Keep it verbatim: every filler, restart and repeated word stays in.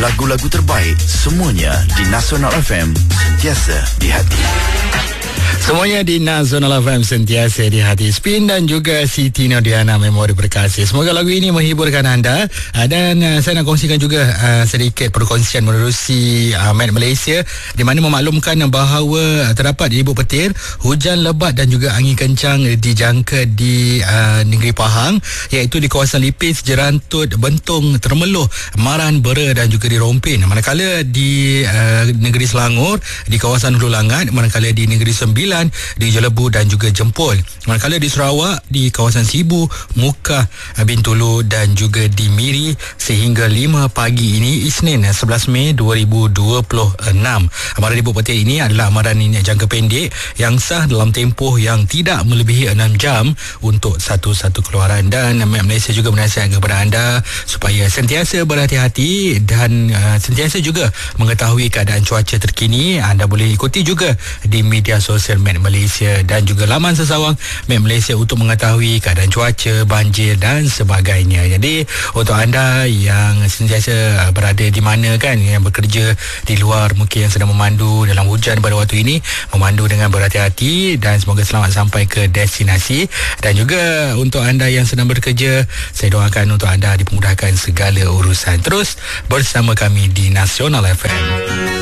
lagu-lagu terbaik semuanya di Nasional F M, sentiasa di hati. Semuanya di Nasional F M, sentiasa di hati. Spin dan juga Siti Nordiana, Memori Berkasih. Semoga lagu ini menghiburkan anda. Dan uh, saya nak kongsikan juga uh, sedikit perkongsian menerusi uh, Met Malaysia, di mana memaklumkan bahawa terdapat di ibu petir, hujan lebat dan juga angin kencang dijangka di uh, negeri Pahang, iaitu di kawasan Lipis, Jerantut, Bentong, Termeloh, Maran, Bera dan juga di Rompin. Manakala di uh, negeri Selangor, di kawasan Hulu Langat, manakala di negeri Sembilan, di Jelebu dan juga Jempol. Manakala di Sarawak, di kawasan Sibu, Mukah, Bintulu dan juga di Miri sehingga lima pagi ini, Isnin sebelas Mei dua ribu dua puluh enam. Amaran ibu petir ini adalah amaran ini jangka pendek yang sah dalam tempoh yang tidak melebihi enam jam untuk satu-satu keluaran. Dan Malaysia juga menasihatkan kepada anda supaya sentiasa berhati-hati dan uh, sentiasa juga mengetahui keadaan cuaca terkini. Anda boleh ikuti juga di media sosial Met Malaysia dan juga laman sesawang Met Malaysia untuk mengetahui keadaan cuaca, banjir dan sebagainya. Jadi untuk anda yang sentiasa berada di mana kan, yang bekerja di luar, mungkin yang sedang memandu dalam hujan pada waktu ini, memandu dengan berhati-hati dan semoga selamat sampai ke destinasi. Dan juga untuk anda yang sedang bekerja, saya doakan untuk anda dipermudahkan segala urusan. Terus bersama kami di Nasional F M.